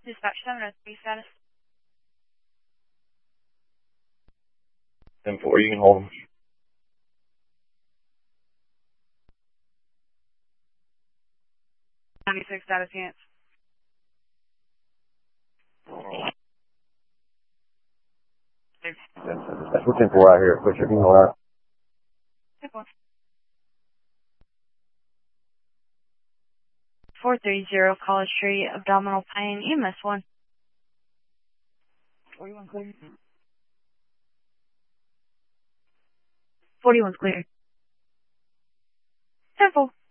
Dispatch 703 status. 10-4, you can hold them. '96 status units. That's what 10-4 out here. Put your email out. 430 College Street, abdominal pain, EMS 1. 41 clear. 41's clear. 10-4.